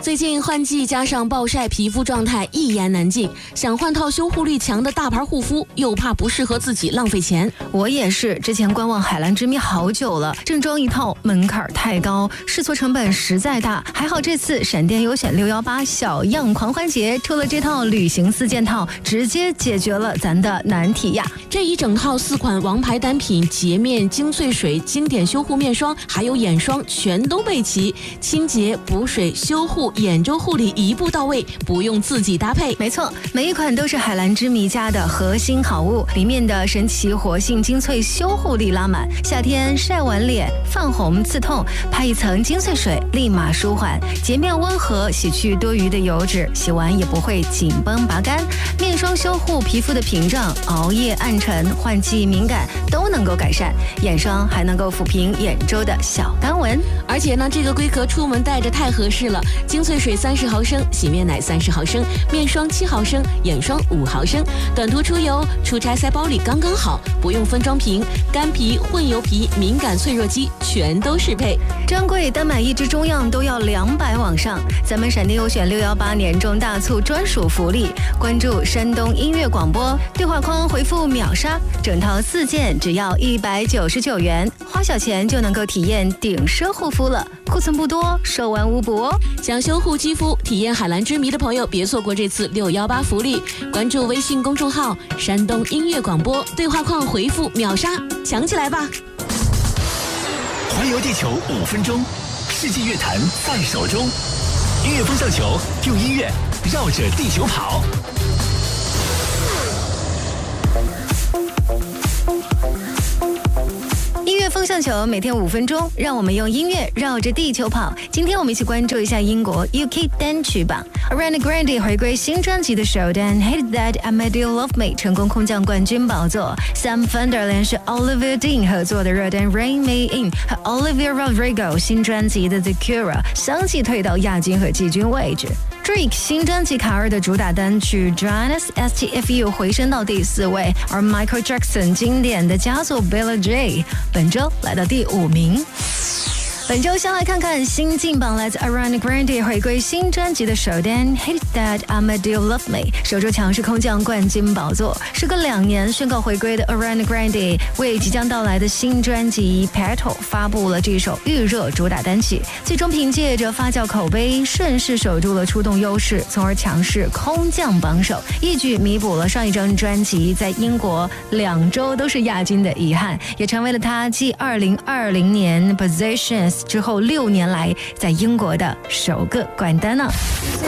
最近换季加上暴晒，皮肤状态一言难尽。想换套修护力强的大牌护肤，又怕不适合自己浪费钱。 我也是，之前观望海蓝之谜好久了，正装一套门槛太高，试错成本实在大。还好这次闪电优选618小样狂欢节出了这套旅行4件套，直接解决了咱的难题呀！ 这一整套4款王牌单品，洁面精粹水经典修护面霜，还有眼霜全都备齐，清洁、补水、修护、眼周护理一步到位，不用自己搭配。 没错，每一款都是海蓝之谜家的核心好物，里面的神奇活性精粹修护力拉满，夏天晒完脸泛红刺痛，拍一层精粹水立马舒缓，洁面温和，洗去多余的油脂，洗完也不会紧绷拔干。面霜修护皮肤的屏障，熬夜暗沉、换季敏感都能够改善，眼霜还能够抚平眼周的小干纹。 而且呢，这个龟壳出门带着太合适了，精粹水30毫升，洗面奶30毫升，面霜7毫升，眼霜5毫升，短途出游、出差塞包里刚刚好，不用分装瓶，干皮、混油皮、敏感脆弱肌全都适配。 专柜单买1支中样都要200往上，咱们闪电优选618年中大促专属福利，关注山东音乐广播，对话框回复秒杀，整套4件只要199元，花小钱就能够体验顶奢护肤了，库存不多，售完无补哦。 想修护肌肤、体验海蓝之谜的朋友，别错过这次618福利，关注微信公众号山东音乐广播，对话框回复秒杀，抢起来吧！ 环游地球5分钟，世纪乐坛在手中。音乐风向球，用音乐绕着地球跑。 音乐风向球每天5分钟，让我们用音乐绕着地球跑。今天我们一起关注一下英国 UK 单曲榜。Ariana Grande 回归新专辑的首单 Hate That I Made You Love Me 成功空降冠军宝座。Sam Fender 连是 Olivia Dean 合作的热单 Rain Me In 和 Olivia Rodrigo 新专辑的 The Cure 相继退到亚军和季军位置。Drake 新专辑卡尔的主打单曲 Jonas STFU 回升到第4位，而 Michael Jackson 经典的佳作 Bella J 本周来到第5名。本周先来看看新进榜，来自 Ariana Grande 回归新专辑的首单 Hate That I Made You Love Me 首周强势空降冠军宝座。时隔2年宣告回归的 Ariana Grande 为即将到来的新专辑 Petal 发布了这首预热主打单曲，最终凭借着发酵口碑顺势守住了出动优势，从而强势空降榜首，一举弥补了上一张专辑在英国2周都是亚军的遗憾，也成为了他继2020年 Positions之后6年来在英国的首个冠单呢。